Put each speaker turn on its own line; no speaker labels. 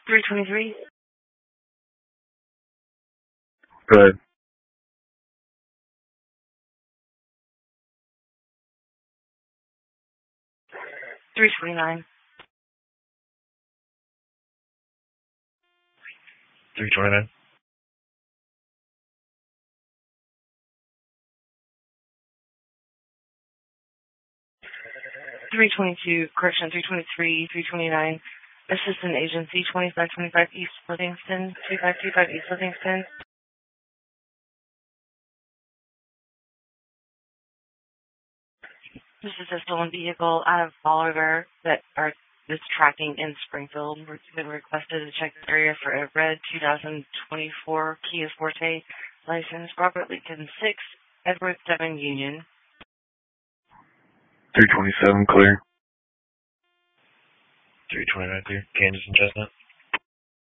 323.
Good.
329.
329.
322. Correction, 323, 329. Assistant Agency 2525 East Livingston, 2525 East Livingston. This is a stolen vehicle. I have a follower that is tracking in Springfield. We've been requested to check the area for a red 2024 Kia Forte license. Robert Lincoln 6, Edward 7 Union.
327 clear.
329 clear. Kansas and Chestnut.